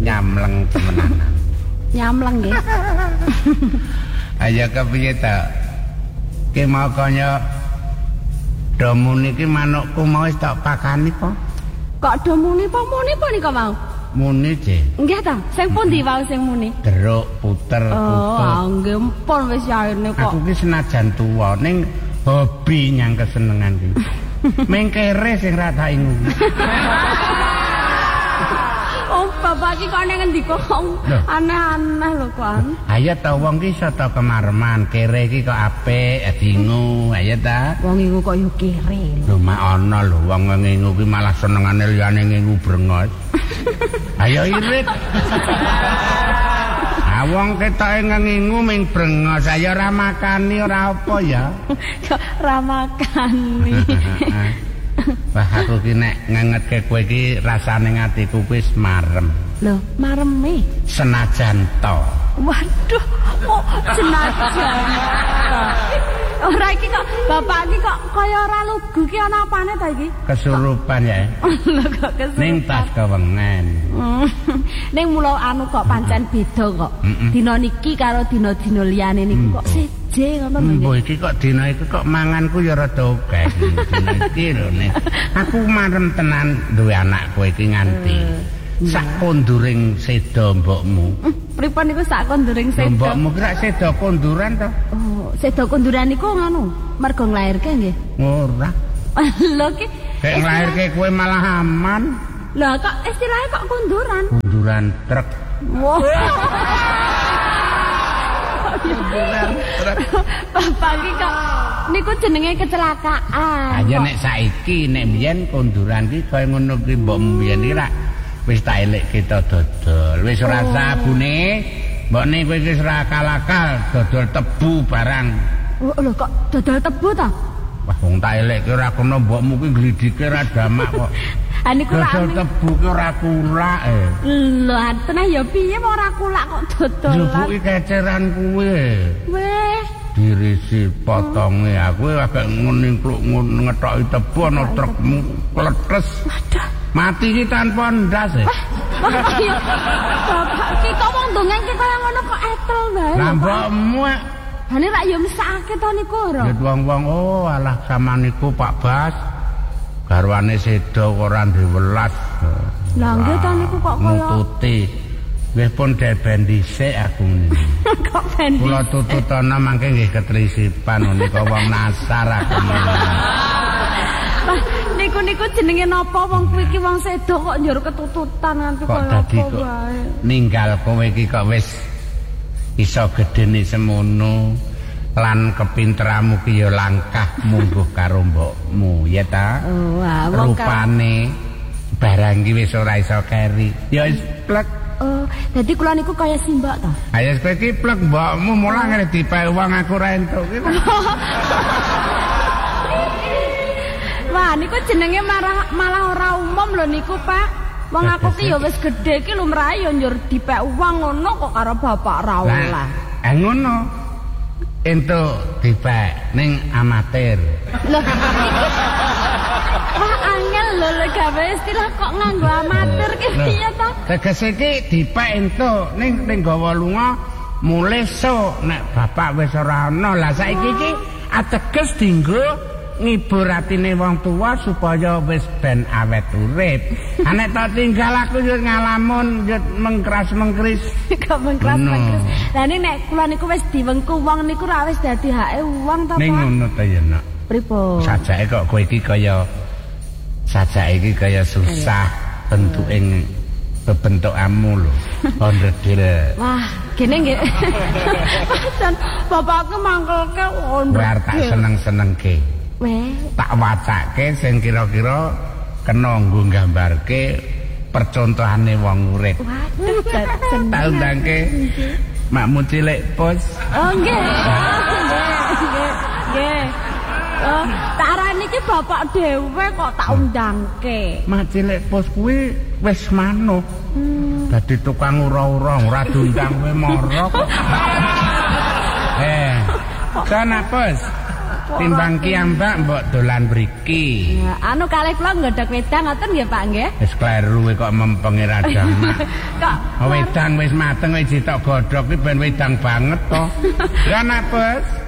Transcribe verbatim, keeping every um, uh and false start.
nyamleng temenanan. Nyamleng nggih. Ayo kepiye ta? Ki mau kaya do muni ki manukku mau wis tak pakani po. Kok do muni po muni po nika mau? Muni je. Nggih ta, sing pundi wae sing muni? Deruk puter oh, puter. Oh, nggih pun wis yaene kok. Aku ki senajan tuwa ning hobi nyang kesenengan ki. Mengkere sing ra tak ingu. Oh, bapak iki kok ning ngendi kok aneh-aneh lho kok. Ayo ta wong ki iso ta kemareman, kere iki kok apik, dingu, ayo ta. Wong ingu kok yo kere. Lho mak ana lho wong ngingu ki malah senengane liyane ngingu brengos. Ayo irit. Ah wong ketoke ngingu ming brengos, ayo ora makani ora apa ya. Ora makani. Wah aku ki nek ngengetke kowe iki rasane atiku wis marem. Lho, mareme. Senajan to. Waduh, kok senajan to. Ora iki kok bapak iki kok kaya ora lugu ki ana apane ta iki? Kesurupan ya. Lho kok kesurupan. Ning tas kewengen. Ning mula anu kok pancen beda kok. Dina niki karo dina-dina liyane niku kok seje ngono lho. Mbok iki kok dina iki kok manganku ya rada akeh. Dina iki lho nek aku marem tenan duwe anak kowe iki nganti sak konduring seda mbokmu. Pripun niku sak konduring seda? Mbokmu kira seda konduran to? Oh, seda konduran niku ngono, mergo nglairke nggih. Ora. Lho ki Kayak nglairke kowe malah aman. Lah kok istilahnya kok konduran? Konduran truk. Wah. Konduran truk. Bapak iki kok niku jenenge kecelakaan. Aja nek saiki nek biyen konduran ki kaya ngono ki mbokmu biyen iki ra wis tak elek kita dodol. Wis ora oh. sabune, mbokne kowe iki ora akal-akal dodol tebu barang. Oh lho kok dodol tebu ta? Wah wong tak elek ki ora kena mbokmu ki glidike ora damak kok. Ha niku ra dodol tebu ki ora kulak e. Lho tenah ya piye kok ora kulak kok dodol. Njupuki keceran kuwe. Weh dirisi potonge aku agak ngeningluk ngetoki tebu ana trukmu kletes. Waduh. Mati ki tanpa ndas e. Bapak ki kok wong dongeng ki kaya ngono kok etel bae. Lah mbokmu Hane rak yo mesake to niku ora. Ya wong-wong oh alah sama niku Pak Bas. Garwane seda ora diwelas. Lah nggih to niku kok kaya nututi. Nggih pun deben dhisik aku ngene. Kok ben. Kula tututana mangke nggih ketrisipan menika wong nasar aku. Niku niku jenenge napa wong kuwi iki wong seda kok njur ketututan nganti kaya apa wae. Ninggal kowe iki kok wis iso gedene semono lan kepinteramu ki ya langkah mungguh karo mbokmu ya ta. Oh, wah, rupane barang iki wis ora iso keri. Ya wis plek. Oh, dadi kula niku kaya simbok ta. Ayo kowe iki plek mbokmu mulah ngene dipek wong aku ra entuk ki. Wah, niku jenenge malah malah ora umum lho niku, Pak. Wong aku ki ya wis gedhe ki lumrah ya njur dipek uang ngono kok karo bapak ra oleh. Lah, ngono. Entuk dipek ning amatir. Lho. Wah, angel lho lek gawe istilah kok nganggo amatir ki piye to? Tegese iki dipek entuk ning ning gawa lunga mulih sok nek bapak wis ora ana. Lah saiki iki ateges dinggo ngibur atine wong tua supaya wis ben awet urip. Nek tak tinggal aku yo ngalamun yo mengkras-mengkris. Kok mengkras-mengkris. Lah nek kula niku wis diwengku wong niku ra wis dadi hake wong to, Pak. Ning ngono ta ya, Nak. Pripun? Sajake kok kowe iki kaya sajake iki kaya susah bentuke bebentukamu lho. Ondredil. Wah, kene nggih. Pancen bapakku mangkelke ondredil. Biar tak seneng-senengke. Weh, tak wacake sing kira-kira kena nggo nggambarke percontohane wong urip. Waduh, seneng. Tak undangke makmu cilik pos. Oh nggih. Nggih. Nggih. Oh, tak arani iki bapak dhewe kok tak undangke. Mak cilik pos kuwi wis manuk. Hmm. Dadi tukang ura-ura ora diundang kowe mara kok. Eh. Kana pos. Timbang kiambak mbok dolan mriki. Ya, anu kalih kula nggodhog wedang ngoten nggih Pak nggih. Wis kleru kok mempenge ra jamak. Kok wedang wis mateng wis ditok godhog iki ben wedang banget to. Lah nak Bos.